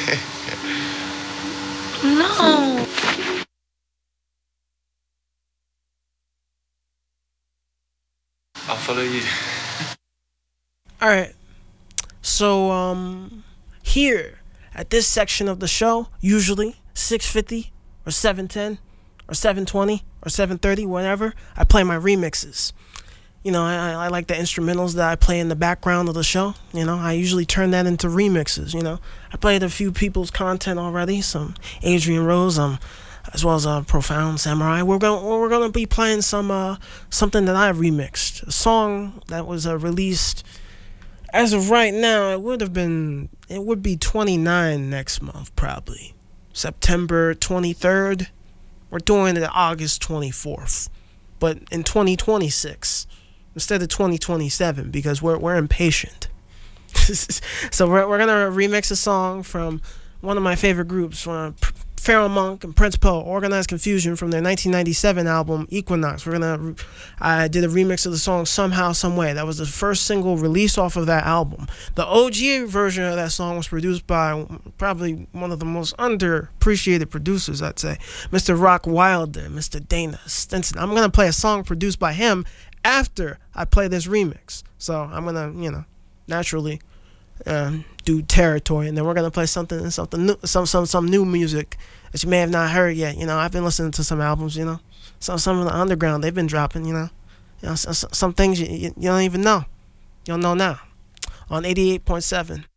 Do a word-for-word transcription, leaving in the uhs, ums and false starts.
No. I'll follow you. All right. So um, here at this section of the show, usually six fifty or seven ten or seven twenty or seven thirty, whenever I play my remixes. You know, I, I like the instrumentals that I play in the background of the show. You know, I usually turn that into remixes. You know, I played a few people's content already, some Adrian Rose, um, as well as uh, Profound Samurai. We're going we're gonna be playing some uh something that I remixed, a song that was uh, released as of right now. It would have been it would be twenty-nine next month probably, September twenty-third. We're doing it August twenty-fourth, but in twenty twenty-six instead of twenty twenty-seven because we're we're impatient. So we're we're gonna remix a song from one of my favorite groups, uh, Pharaoh Monk and Prince Poe, Organized Confusion, from their nineteen ninety-seven album Equinox. We're gonna I did a remix of the song Somehow Some Way. That was the first single released off of that album. The O G version of that song was produced by probably one of the most underappreciated producers, I'd say, Mister Rock Wilder, Mister Dana Stinson. I'm gonna play a song produced by him after I play this remix. So I'm gonna, you know, naturally um, do territory, and then we're gonna play something, something new, some some some new music that you may have not heard yet. You know, I've been listening to some albums. You know, some some of the underground they've been dropping. You know, you know some, some things you, you you don't even know. You'll know now on eighty-eight point seven.